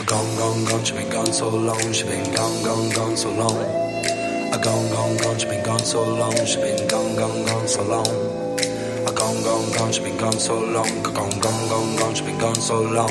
gone, she been gone so long, she been gone so long. Gone, she been gone so long, she been gone so long. Gone, she been gone so long, gone, she been gone so long.